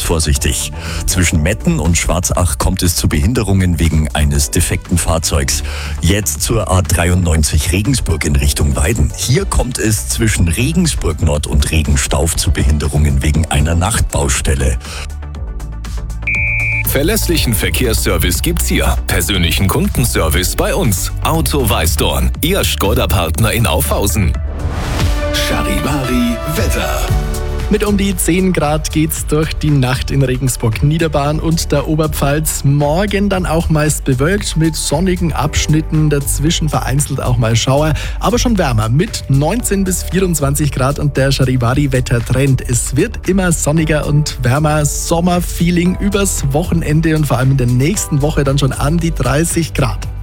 vorsichtig. Zwischen Metten und Schwarzach kommt es zu Behinderungen wegen eines defekten Fahrzeugs. Jetzt zur A93 Regensburg in Richtung Weiden. Hier kommt es zwischen Regensburg Nord und Regenstauf zu Behinderungen wegen einer Nachtbaustelle. Verlässlichen Verkehrsservice gibt's hier. Persönlichen Kundenservice bei uns. Auto Weißdorn, Ihr Škoda-Partner in Aufhausen. Charivari Wetter. Mit um die 10 Grad geht's durch die Nacht in Regensburg, Niederbayern und der Oberpfalz. Morgen dann auch meist bewölkt mit sonnigen Abschnitten, dazwischen vereinzelt auch mal Schauer, aber schon wärmer mit 19 bis 24 Grad und der Charivari-Wettertrend. Es wird immer sonniger und wärmer, Sommerfeeling übers Wochenende und vor allem in der nächsten Woche dann schon an die 30 Grad.